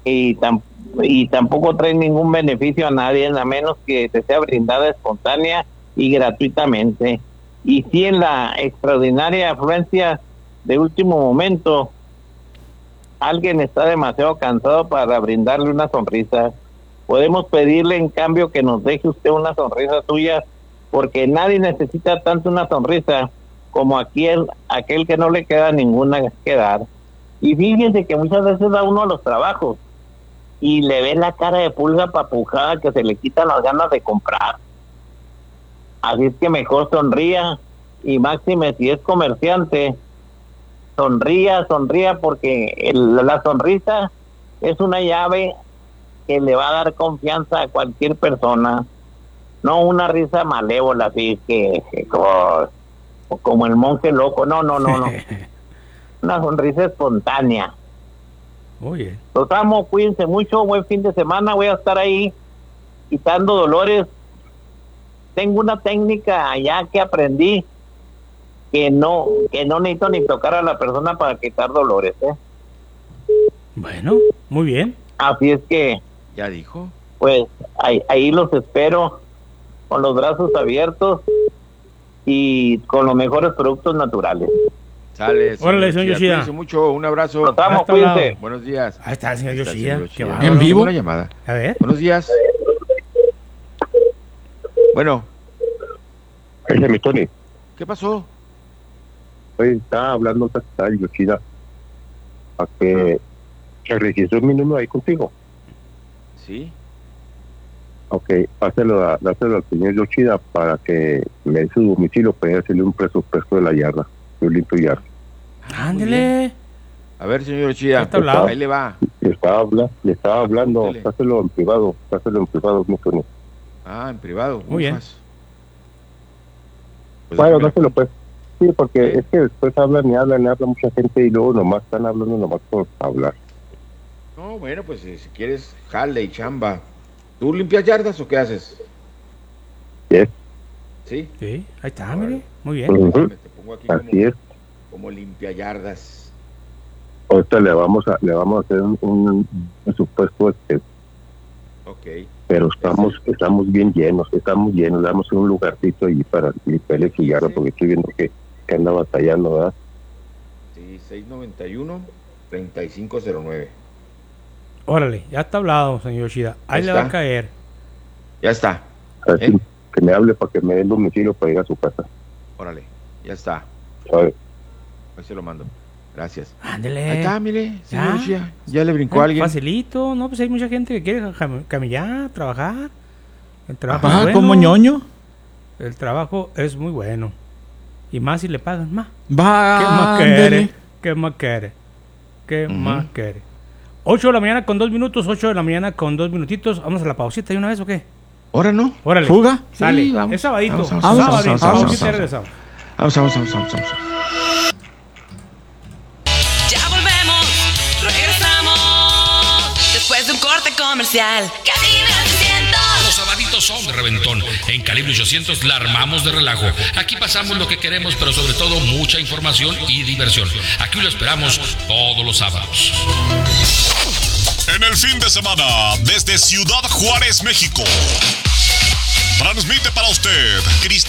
y, y tampoco trae ningún beneficio a nadie, a menos que te sea brindada espontánea y gratuitamente. Y si en la extraordinaria afluencia de último momento alguien está demasiado cansado para brindarle una sonrisa, podemos pedirle en cambio que nos deje usted una sonrisa suya, porque nadie necesita tanto una sonrisa como aquel que no le queda ninguna que dar. Y fíjense que muchas veces da uno a los trabajos y le ve la cara de pulga papujada que se le quitan las ganas de comprar. Así es que mejor sonría, y máxime si es comerciante, sonría, porque la sonrisa es una llave que le va a dar confianza a cualquier persona, no una risa malévola, así que como el monje loco, no. Una sonrisa espontánea. Muy bien. Los amo, cuídense mucho, buen fin de semana, voy a estar ahí quitando dolores. Tengo una técnica allá que aprendí que no necesito ni tocar a la persona para quitar dolores, Bueno, muy bien. Así es que ya dijo, pues ahí los espero con los brazos abiertos y con los mejores productos naturales. Sale. Órale, señor Yoshida. Cuídense mucho, un abrazo. Los amo, cuídense. Buenos días. Ahí está el señor Yoshida. Qué Yoshida. bárbaro. ¿En vivo? Una llamada. A ver. Buenos días. Bueno, Ese es mi Tony. ¿qué pasó? Hoy estaba hablando el Yoshida a que registró mi número ahí contigo. Sí. Ok, páselo al señor Yoshida para que me dé su domicilio para hacerle un presupuesto de la yarda. Yo limpio yarda. Ándele. A ver, señor Chía, Está hablado. ahí le va. Le estaba hablando, Dele. páselo en privado, mi Tony. Ah, en privado. Muy bien. ufas. Pues Bueno, déjame- dáselo pues. Sí, porque ¿Sí? es que después habla mucha gente y luego nomás están hablando nomás por hablar. No, bueno, pues si quieres, jale y chamba. ¿Tú limpias yardas o qué haces? Yes. Sí. Sí, ahí está, mire. Muy bien. Ujú. Te pongo aquí Así es. como limpia yardas. Ahorita le vamos a hacer un presupuesto Ok. pero estamos bien llenos, damos un lugarcito ahí para limpiarle su yarda, Sí. porque estoy viendo que anda batallando, ¿verdad? Sí, 691-3509. Órale, ya está hablado, señor Yoshida. Ahí Ahí le va a está. caer. Ya está. Así que me hable para que me dé el domicilio para ir a su casa, Órale, ya está. ¿sabes? Ahí se lo mando. Gracias. Ándele. Ahí está, mire, señor ya. Lucía. Ya le brincó a alguien. Facilito, no, pues hay mucha gente que quiere camellar, trabajar. El trabajo Ah, es bueno. como ñoño. El trabajo es muy bueno. Y más si le pagan más. Va, ¿Qué más ándele. quiere? ¿Qué más quiere? ¿Qué más quiere? 8 de la mañana con 2 minutos, 8 de la mañana con 2 minutitos. ¿Vamos a la pausita de una vez o qué? ¿Ahora no? Órale. ¿Fuga? Sale. Sí, vamos. Es sabadito. Vamos. Sabadito. Pausita y regresamos. Vamos. Ya volvemos, regresamos después de un corte comercial. Calibre 800. Los sabaditos son de reventón. En Calibre 800 la armamos de relajo. Aquí pasamos lo que queremos, pero sobre todo mucha información y diversión. Aquí lo esperamos todos los sábados. En el fin de semana, desde Ciudad Juárez, México, transmite para usted